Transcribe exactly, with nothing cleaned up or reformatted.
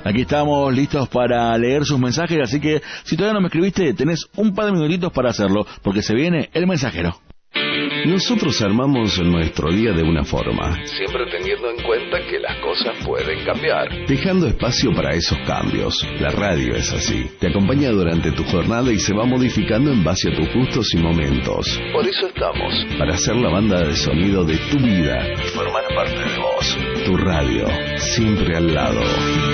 Aquí estamos listos para leer sus mensajes, así que si todavía no me escribiste, tenés un par de minutitos para hacerlo, porque se viene El Mensajero. Nosotros armamos nuestro día de una forma, siempre teniendo en cuenta que las cosas pueden cambiar, dejando espacio para esos cambios. La radio es así, te acompaña durante tu jornada y se va modificando en base a tus gustos y momentos. Por eso estamos, para hacer la banda de sonido de tu vida y formar parte de vos. Tu radio, siempre al lado.